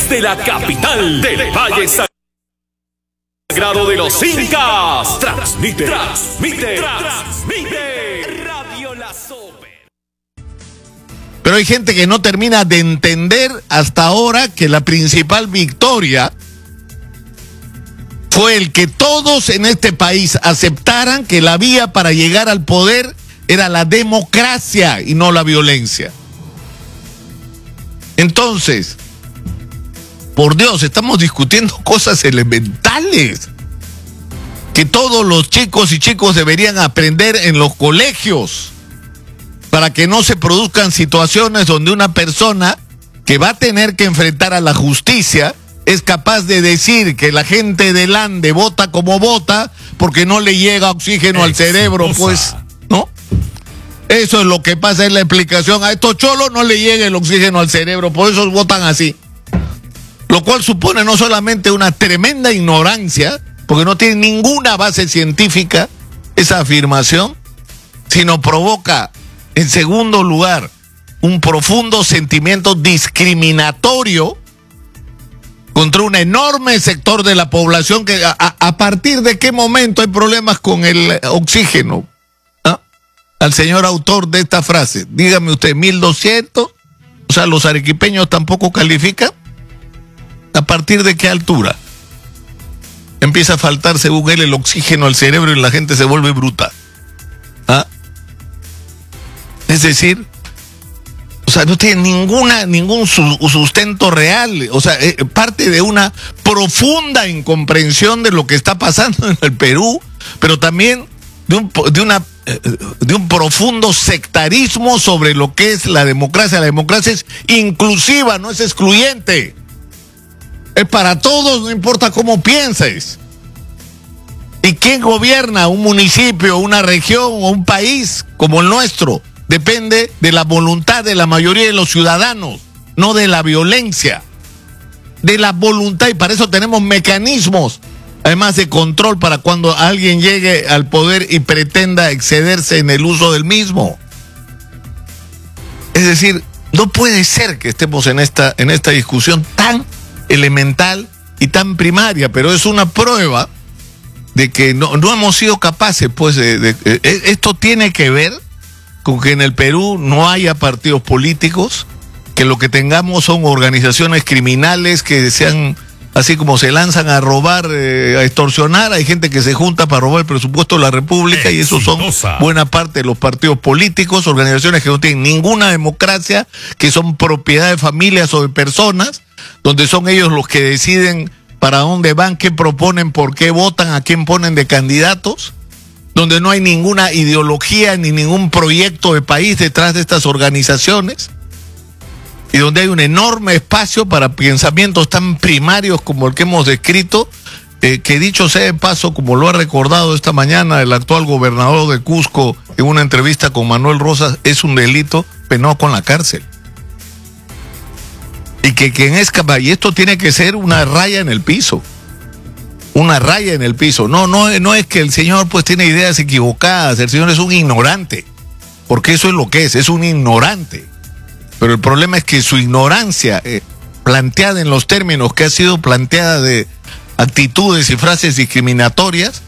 desde la capital del Valle Sagrado de los Incas. Transmite Radio La Super. Pero hay gente que no termina de entender hasta ahora que la principal victoria fue el que todos en este país aceptaran que la vía para llegar al poder era la democracia y no la violencia. Entonces, por Dios, estamos discutiendo cosas elementales que todos los chicos y chicos deberían aprender en los colegios para que no se produzcan situaciones donde una persona que va a tener que enfrentar a la justicia es capaz de decir que la gente del Ande vota como vota porque no le llega oxígeno al cerebro, pues, ¿no? Eso es lo que pasa, en la explicación. A estos cholos no le llega el oxígeno al cerebro, por eso votan así. Lo cual supone no solamente una tremenda ignorancia, porque no tiene ninguna base científica esa afirmación, sino provoca, en segundo lugar, un profundo sentimiento discriminatorio contra un enorme sector de la población que a partir de qué momento hay problemas con el oxígeno. ¿Ah? Al señor autor de esta frase, dígame usted, 1200, o sea, los arequipeños tampoco califican. ¿A partir de qué altura empieza a faltar, según él, el oxígeno al cerebro y la gente se vuelve bruta? ¿Ah? Es decir, o sea, no tiene ningún sustento real. O sea, parte de una profunda incomprensión de lo que está pasando en el Perú, pero también de un profundo sectarismo sobre lo que es la democracia. La democracia es inclusiva, no es excluyente. Es para todos, no importa cómo pienses. ¿Y quién gobierna un municipio, una región o un país como el nuestro? Depende de la voluntad de la mayoría de los ciudadanos, no de la violencia, de la voluntad, y para eso tenemos mecanismos, además de control, para cuando alguien llegue al poder y pretenda excederse en el uso del mismo. Es decir, no puede ser que estemos en esta discusión tan elemental y tan primaria, pero es una prueba de que no hemos sido capaces, pues, esto tiene que ver con que en el Perú no haya partidos políticos, que lo que tengamos son organizaciones criminales que sean, así como se lanzan a robar, a extorsionar, hay gente que se junta para robar el presupuesto de la República y esos son buena parte de los partidos políticos, organizaciones que no tienen ninguna democracia, que son propiedad de familias o de personas, donde son ellos los que deciden para dónde van, qué proponen, por qué votan, a quién ponen de candidatos, donde no hay ninguna ideología ni ningún proyecto de país detrás de estas organizaciones, y donde hay un enorme espacio para pensamientos tan primarios como el que hemos descrito, que dicho sea de paso, como lo ha recordado esta mañana el actual gobernador de Cusco en una entrevista con Manuel Rosas, es un delito penado con la cárcel. Y que quien es capaz, y esto tiene que ser una raya en el piso. Una raya en el piso. No es que el señor pues tiene ideas equivocadas, el señor es un ignorante, porque eso es lo que es un ignorante. Pero el problema es que su ignorancia, planteada en los términos que ha sido planteada de actitudes y frases discriminatorias,